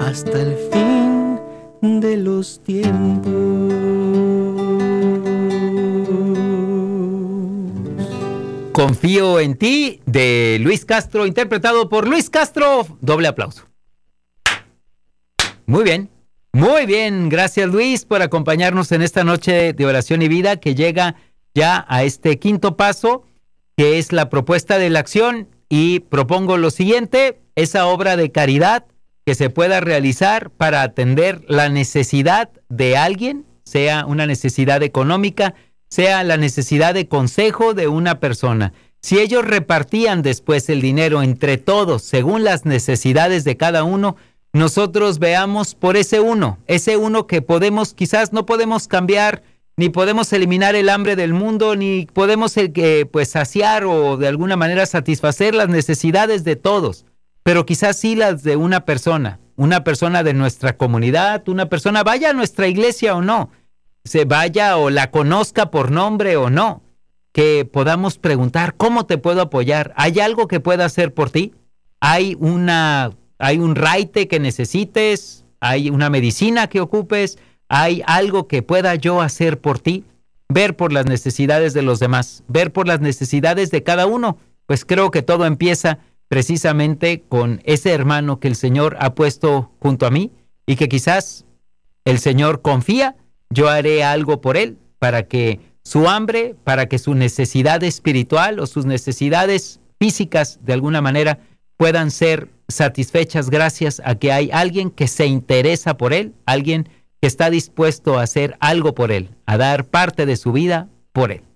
hasta el fin de los tiempos. Confío en ti, de Luis Castro, interpretado por Luis Castro. Doble aplauso. Muy bien, gracias Luis por acompañarnos en esta noche de oración y vida que llega ya a este quinto paso, que es la propuesta de la acción, y propongo lo siguiente: esa obra de caridad que se pueda realizar para atender la necesidad de alguien, sea una necesidad económica, sea la necesidad de consejo de una persona. Si ellos repartían después el dinero entre todos según las necesidades de cada uno, nosotros veamos por ese uno que podemos, quizás no podemos cambiar, ni podemos eliminar el hambre del mundo, ni podemos pues saciar o de alguna manera satisfacer las necesidades de todos, pero quizás sí las de una persona de nuestra comunidad, una persona, vaya a nuestra iglesia o no, se vaya o la conozca por nombre o no, que podamos preguntar: ¿cómo te puedo apoyar? ¿Hay algo que pueda hacer por ti? ¿Hay un raite que necesites? ¿Hay una medicina que ocupes? ¿Hay algo que pueda yo hacer por ti? Ver por las necesidades de los demás, ver por las necesidades de cada uno. Pues creo que todo empieza precisamente con ese hermano que el Señor ha puesto junto a mí y que quizás el Señor confía. Yo haré algo por él para que su hambre, para que su necesidad espiritual o sus necesidades físicas de alguna manera puedan ser satisfechas gracias a que hay alguien que se interesa por él, alguien que está dispuesto a hacer algo por él, a dar parte de su vida por él.